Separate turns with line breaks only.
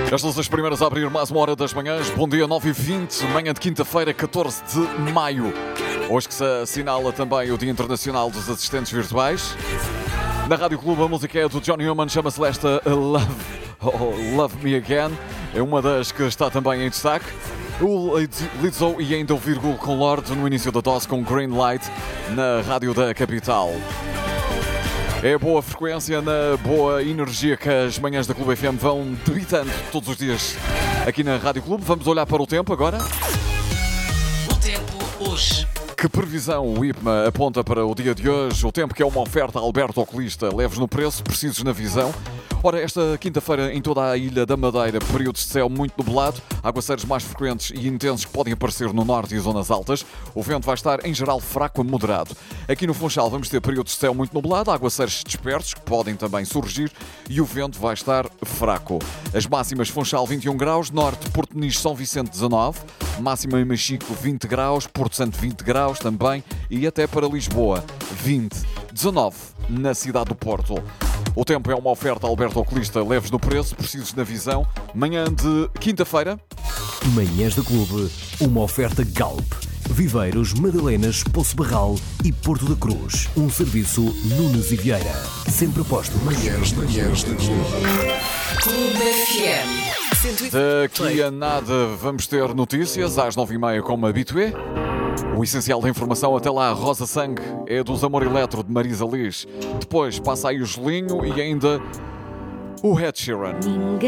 Estas as primeiras a abrir mais uma hora das manhãs. Bom dia, 9h20, manhã de quinta-feira, 14 de maio. Hoje que se assinala também o Dia Internacional dos Assistentes Virtuais. Na Rádio Clube a música é do John Newman, chama-se esta Love Me Again. É uma das que está também em destaque. O Lizzo e ainda o Virgul com Lorde no início da dose com Green Light na Rádio da Capital. É a boa frequência, na boa energia que as manhãs da Clube FM vão debitando todos os dias aqui na Rádio Clube. Vamos olhar para o tempo agora.
O tempo hoje.
Que previsão o IPMA aponta para o dia de hoje? O tempo que é uma oferta a Alberto Oculista, leves no preço, precisos na visão. Ora, esta quinta-feira em toda a Ilha da Madeira, períodos de céu muito nublado, aguaceiros mais frequentes e intensos que podem aparecer no norte e zonas altas. O vento vai estar em geral fraco a moderado. Aqui no Funchal vamos ter períodos de céu muito nublado, aguaceiros dispersos que podem também surgir e o vento vai estar fraco. As máximas: Funchal 21 graus, norte Porto Nicho São Vicente 19, máxima em Machico 20 graus, Porto Santo 20 graus também e até para Lisboa 20, 19 na cidade do Porto. O tempo é uma oferta Alberto Oculista, leves no preço, precisos na visão. Manhã de quinta-feira.
Manhãs da Clube, uma oferta Galp. Viveiros, Madalenas, Poço Barral e Porto da Cruz. Um serviço Nunes e Vieira. Sempre posto. Manhãs da Clube.
Clube FM.
Daqui a nada vamos ter notícias às 9h30 como habitué. O essencial da informação até lá, Rosa Sangue, é dos Amor Eletro de Marisa Liz. Depois passa aí o Gelinho e ainda o Ed Sheeran.